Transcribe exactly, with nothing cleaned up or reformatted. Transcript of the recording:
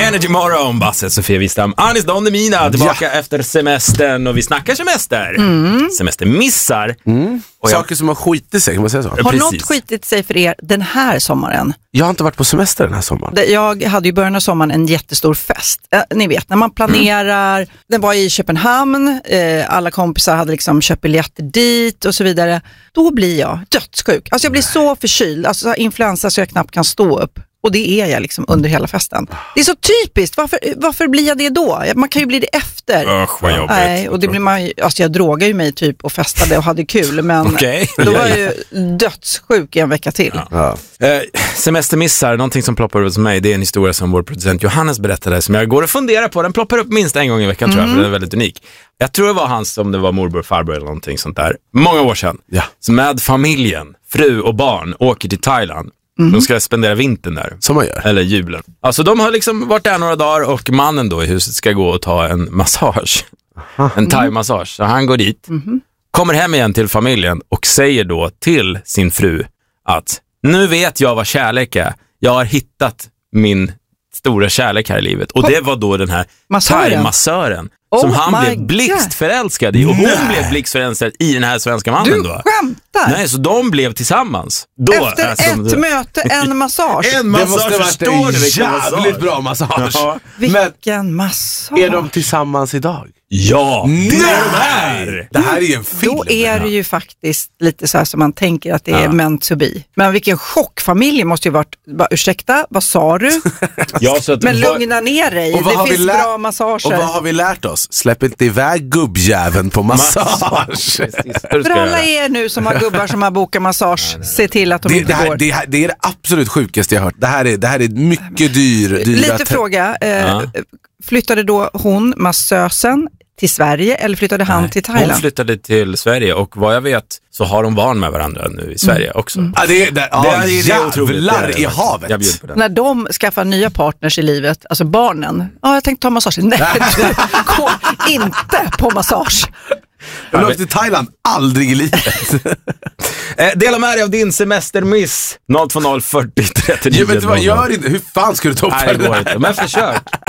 Energy Morgon, Basse, Sofia Wistam, Anis Don Demina tillbaka ja. efter semestern och vi snackar semester. Mm. Semestermissar. Mm. Och jag... Saker som har skitit sig, kan man säga så? Har Precis. något skitit sig för er den här sommaren? Jag har inte varit på semester den här sommaren. Jag hade ju början av sommaren en jättestor fest. Eh, ni vet, när man planerar. Mm. Den var i Köpenhamn. Eh, alla kompisar hade liksom köpt biljetter dit och så vidare. Då blir jag dödssjuk. Alltså jag blir så förkyld. Alltså influensa så jag knappt kan stå upp. Och det är jag liksom under hela festen. Det är så typiskt. Varför, varför blir jag det då? Man kan ju bli det efter. Usch, vad jobbigt. Nej, och det blir man ju, alltså jag drogade ju mig typ och festade och hade kul. Men okay. då var jag ju dödssjuk i en vecka till. Ja. Ja. Eh, semestermissar, någonting som ploppar upp hos mig. Det är en historia som vår producent Johannes berättade. Som jag går och funderar på. Den ploppar upp minst en gång i veckan mm. tror jag. För den är väldigt unik. Jag tror det var hans, som det var morbror, farbror eller någonting sånt där. Många år sedan. Ja. Så med familjen, fru och barn åker till Thailand. Mm. De ska spendera vintern där. Som man gör. Eller julen. Alltså de har liksom varit där några dagar och mannen då i huset ska gå och ta en massage. Aha. En thai-massage. Så han går dit. Mm. Kommer hem igen till familjen och säger då till sin fru att nu vet jag vad kärlek är. Jag har hittat min stora kärlek här i livet. Och det var då den här thai-massören. Oh som han blev blixtförälskad i. Och hon Nej. blev blixtförälskad i den här svenska mannen du då. Du skämtar? Nej, så de blev tillsammans. Då, efter alltså, ett då... möte, en massage. en massage, det måste varit en jävligt bra massage. Ja. Vilken massage. Är de tillsammans idag? Ja, Nej! det är de här. Det här är ju en film. Då är det ju faktiskt lite så här som man tänker att det är ja. meant to be. Men vilken chock. Familjen måste ju varit, bara, ursäkta, vad sa du? Ja, så att, men lugna ner dig, det finns lä- bra massager. Och vad har vi lärt oss? Släpp inte iväg gubbjäveln på massage. För alla er nu som har gubbar som har bokat massage, se till att de det, inte det här, går. Det, här, det är det absolut sjukaste jag har hört. Det här är, det här är mycket dyr. dyra Lite te- fråga. Eh, ja. Flyttade då hon, massösen, till Sverige eller flyttade han Nej, till Thailand? Hon flyttade till Sverige och vad jag vet så har de barn med varandra nu i Sverige mm. också. Mm. Ja, det är, det, ja, det är, det är otroligt. Jävlar i havet. Jag bjuder på den. När de skaffar nya partners i livet, alltså barnen. Ja, jag tänkte ta massage. Nej, gå inte på massage. Jag har åkt till Thailand, aldrig i livet. eh, dela med dig av din semestermiss. noll två noll fyrtio trettio nio. Jag vet inte vad, gör inte. Hur fan ska du toppa Nej, det där? Inte. Men försök.